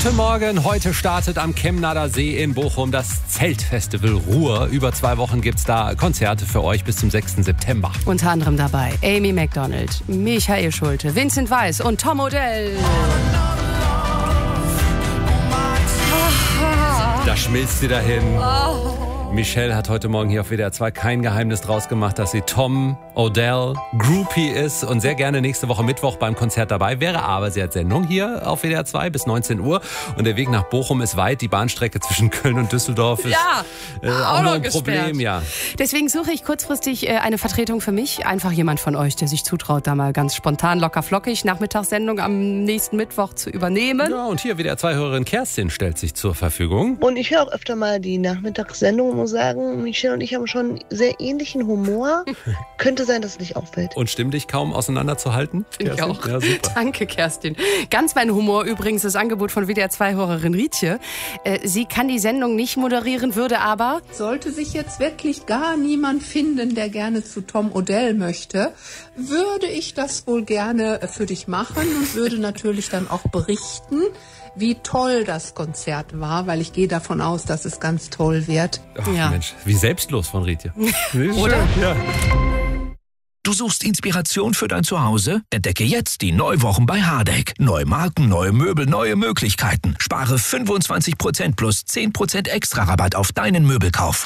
Guten Morgen, heute startet am Chemnader See in Bochum das Zeltfestival Ruhr. Über 2 Wochen gibt's da Konzerte für euch bis zum 6. September. Unter anderem dabei Amy Macdonald, Michael Schulte, Vincent Weiss und Tom Odell. Da schmilzt sie dahin. Michelle hat heute Morgen hier auf WDR 2 kein Geheimnis draus gemacht, dass sie Tom Odell Groupie ist und sehr gerne nächste Woche Mittwoch beim Konzert dabei wäre. Aber sie hat Sendung hier auf WDR 2 bis 19 Uhr und der Weg nach Bochum ist weit. Die Bahnstrecke zwischen Köln und Düsseldorf ist auch noch ein Problem. Ja. Deswegen suche ich kurzfristig eine Vertretung für mich. Einfach jemand von euch, der sich zutraut, da mal ganz spontan, locker flockig Nachmittagssendung am nächsten Mittwoch zu übernehmen. Ja, und hier WDR 2-Hörerin Kerstin stellt sich zur Verfügung. Und ich höre auch öfter mal die Nachmittagssendung und muss sagen, Michelle und ich haben schon sehr ähnlichen Humor. Könnte sein, dass es nicht auffällt. Und stimmlich kaum auseinanderzuhalten? Finde ich auch. Ja, super. Danke, Kerstin. Ganz mein Humor übrigens das Angebot von WDR 2-Hörerin Rietje. Sie kann die Sendung nicht moderieren, würde aber... Sollte sich jetzt wirklich gar niemand finden, der gerne zu Tom Odell möchte, würde ich das wohl gerne für dich machen und würde natürlich dann auch berichten, wie toll das Konzert war, weil ich gehe davon aus, dass es ganz toll wird. Ach, ja. Mensch, wie selbstlos von Rietje. Oder? Ja. Du suchst Inspiration für dein Zuhause? Entdecke jetzt die Neuwochen bei Hardegg. Neue Marken, neue Möbel, neue Möglichkeiten. Spare 25% plus 10% extra Rabatt auf deinen Möbelkauf.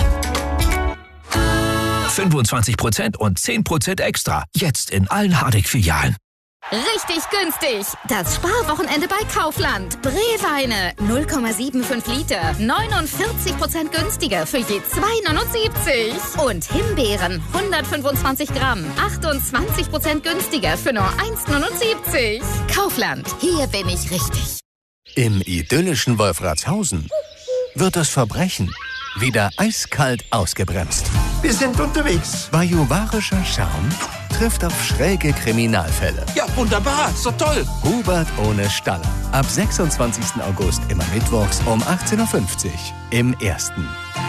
25% und 10% extra. Jetzt in allen Hardegg-Filialen. Richtig günstig. Das Sparwochenende bei Kaufland. Brewweine 0,75 Liter. 49% günstiger für je 2,79. Und Himbeeren 125 Gramm. 28% günstiger für nur 1,79. Kaufland. Hier bin ich richtig. Im idyllischen Wolfratshausen wird das Verbrechen wieder eiskalt ausgebremst. Wir sind unterwegs. Bajuwarischer Charme trifft auf schräge Kriminalfälle. Ja, wunderbar. So toll. Hubert ohne Staller. Ab 26. August immer mittwochs um 18.50 Uhr im Ersten.